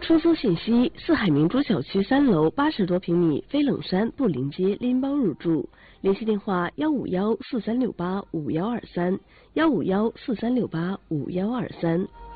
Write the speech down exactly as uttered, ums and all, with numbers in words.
收租信息：四海明珠小区三楼八十多平米飞冷山布林街拎包入住，联系电话：幺五幺四三六八五幺二三，幺五幺四三六八五幺二三。